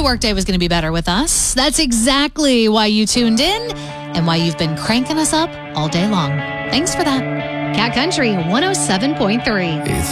workday was going to be better with us. That's exactly why you tuned in and why you've been cranking us up all day long. Thanks for that. Cat Country 107.3.